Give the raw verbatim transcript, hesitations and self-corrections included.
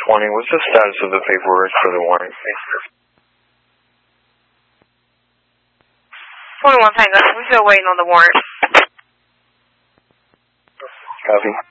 Morning. What's the status of the paperwork for the warrant? twenty-one Tango, we're still waiting on the warrant. Copy.